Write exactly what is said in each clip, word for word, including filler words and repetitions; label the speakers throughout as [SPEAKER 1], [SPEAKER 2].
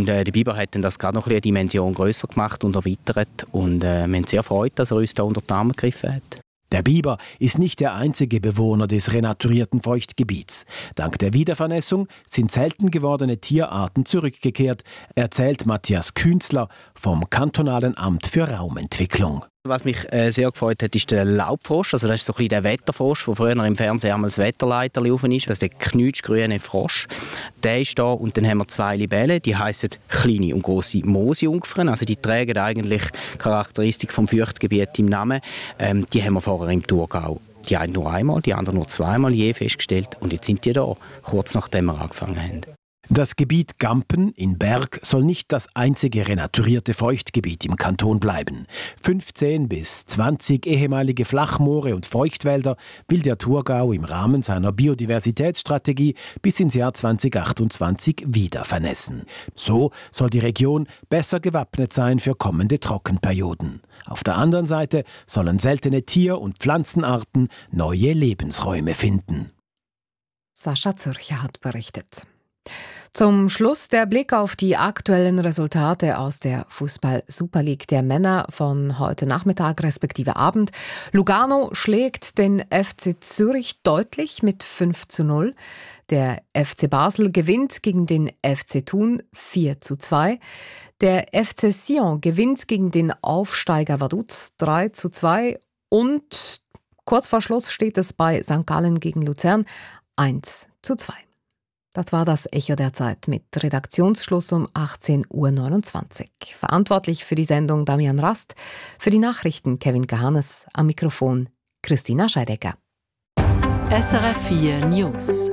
[SPEAKER 1] Und äh, der Biber hat dann das gerade noch eine Dimension grösser gemacht und erweitert. Und äh, wir haben sehr gefreut, dass er uns da unter die Arme gegriffen hat.
[SPEAKER 2] Der Biber ist nicht der einzige Bewohner des renaturierten Feuchtgebiets. Dank der Wiedervernässung sind selten gewordene Tierarten zurückgekehrt, erzählt Matthias Künzler vom Kantonalen Amt für Raumentwicklung.
[SPEAKER 1] Was mich äh, sehr gefreut hat, ist der Laubfrosch. Also das ist so ein bisschen der Wetterfrosch, der früher im Fernsehen einmal das Wetterleiter laufen ist. Das ist der knutschgrüne Frosch. Der ist da und dann haben wir zwei Libellen, die heissen kleine und grosse Moosjungfern. Also die tragen eigentlich Charakteristik vom Feuchtgebiet im Namen. Ähm, die haben wir vorher im Thurgau. Die einen nur einmal, die anderen nur zweimal je festgestellt. Und jetzt sind die da, kurz nachdem wir angefangen haben.
[SPEAKER 2] Das Gebiet Gampen in Berg soll nicht das einzige renaturierte Feuchtgebiet im Kanton bleiben. fünfzehn bis zwanzig ehemalige Flachmoore und Feuchtwälder will der Thurgau im Rahmen seiner Biodiversitätsstrategie bis ins Jahr zweitausendachtundzwanzig wieder vernässen. So soll die Region besser gewappnet sein für kommende Trockenperioden. Auf der anderen Seite sollen seltene Tier- und Pflanzenarten neue Lebensräume finden.
[SPEAKER 3] Sascha Zürcher hat berichtet. Zum Schluss der Blick auf die aktuellen Resultate aus der Fußball-Super League der Männer von heute Nachmittag respektive Abend. Lugano schlägt den F C Zürich deutlich mit fünf zu null. Der F C Basel gewinnt gegen den F C Thun vier zu zwei. Der F C Sion gewinnt gegen den Aufsteiger Vaduz drei zu zwei. Und kurz vor Schluss steht es bei Sankt Gallen gegen Luzern eins zu zwei. Das war das Echo der Zeit mit Redaktionsschluss um achtzehn Uhr neunundzwanzig. Verantwortlich für die Sendung Damian Rast, für die Nachrichten Kevin Gahanes, am Mikrofon Christina Scheidegger.
[SPEAKER 4] S R F vier News.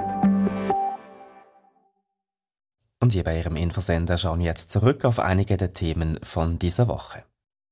[SPEAKER 5] Und hier bei Ihrem Infosender schauen wir jetzt zurück auf einige der Themen von dieser Woche.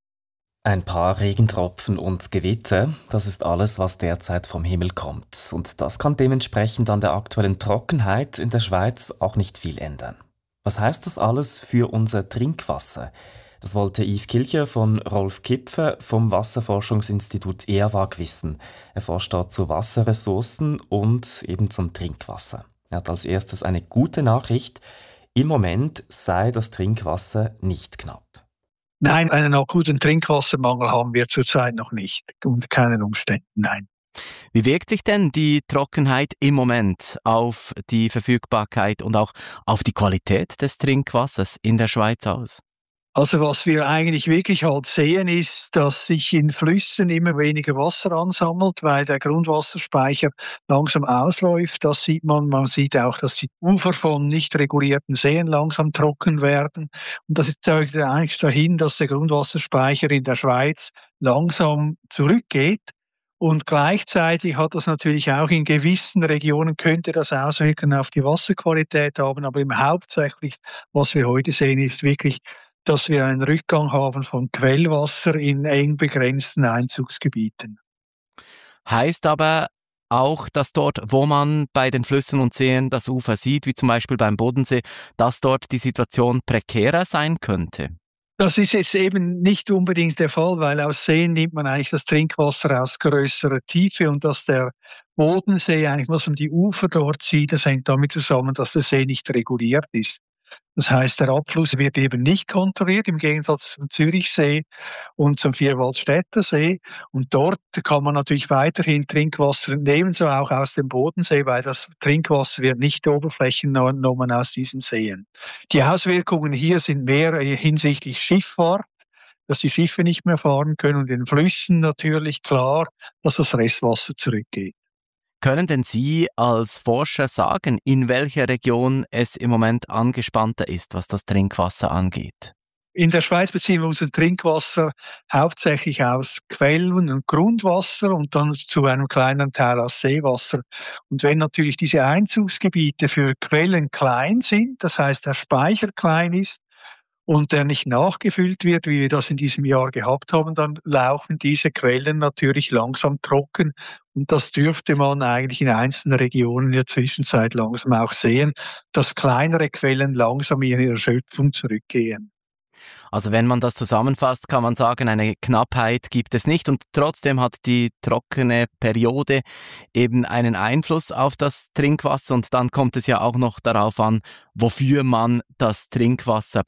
[SPEAKER 5] Ein paar Regentropfen und Gewitter, das ist alles, was derzeit vom Himmel kommt. Und das kann dementsprechend an der aktuellen Trockenheit in der Schweiz auch nicht viel ändern. Was heißt das alles für unser Trinkwasser? Das wollte Yves Kilcher von Rolf Kipfer vom Wasserforschungsinstitut E A W A G wissen. Er forscht dort zu Wasserressourcen und eben zum Trinkwasser. Er hat als erstes eine gute Nachricht. Im Moment sei das Trinkwasser nicht knapp.
[SPEAKER 6] Nein, einen akuten Trinkwassermangel haben wir zurzeit noch nicht. Unter keinen Umständen, nein.
[SPEAKER 7] Wie wirkt sich denn die Trockenheit im Moment auf die Verfügbarkeit und auch auf die Qualität des Trinkwassers in der Schweiz aus?
[SPEAKER 6] Also was wir eigentlich wirklich halt sehen, ist, dass sich in Flüssen immer weniger Wasser ansammelt, weil der Grundwasserspeicher langsam ausläuft. Das sieht man. Man sieht auch, dass die Ufer von nicht regulierten Seen langsam trocken werden. Und das zeigt eigentlich dahin, dass der Grundwasserspeicher in der Schweiz langsam zurückgeht. Und gleichzeitig hat das natürlich auch in gewissen Regionen, könnte das Auswirkungen auf die Wasserqualität haben. Aber im hauptsächlich, was wir heute sehen, ist wirklich, dass wir einen Rückgang haben von Quellwasser in eng begrenzten Einzugsgebieten.
[SPEAKER 7] Heißt aber auch, dass dort, wo man bei den Flüssen und Seen das Ufer sieht, wie zum Beispiel beim Bodensee, dass dort die Situation prekärer sein könnte?
[SPEAKER 6] Das ist jetzt eben nicht unbedingt der Fall, weil aus Seen nimmt man eigentlich das Trinkwasser aus größerer Tiefe und dass der Bodensee eigentlich, was um die Ufer dort sieht, das hängt damit zusammen, dass der See nicht reguliert ist. Das heißt, der Abfluss wird eben nicht kontrolliert, im Gegensatz zum Zürichsee und zum Vierwaldstätter See. Und dort kann man natürlich weiterhin Trinkwasser nehmen, ebenso auch aus dem Bodensee, weil das Trinkwasser wird nicht oberflächengenommen aus diesen Seen. Die Auswirkungen hier sind mehr hinsichtlich Schifffahrt, dass die Schiffe nicht mehr fahren können, und in den Flüssen natürlich klar, dass das Restwasser zurückgeht.
[SPEAKER 7] Können denn Sie als Forscher sagen, in welcher Region es im Moment angespannter ist, was das Trinkwasser angeht?
[SPEAKER 6] In der Schweiz beziehen wir unser Trinkwasser hauptsächlich aus Quellen und Grundwasser und dann zu einem kleinen Teil aus Seewasser. Und wenn natürlich diese Einzugsgebiete für Quellen klein sind, das heißt der Speicher klein ist, und der nicht nachgefüllt wird, wie wir das in diesem Jahr gehabt haben, dann laufen diese Quellen natürlich langsam trocken. Und das dürfte man eigentlich in einzelnen Regionen in der Zwischenzeit langsam auch sehen, dass kleinere Quellen langsam in ihre Erschöpfung zurückgehen.
[SPEAKER 7] Also wenn man das zusammenfasst, kann man sagen, eine Knappheit gibt es nicht und trotzdem hat die trockene Periode eben einen Einfluss auf das Trinkwasser und dann kommt es ja auch noch darauf an, wofür man das Trinkwasser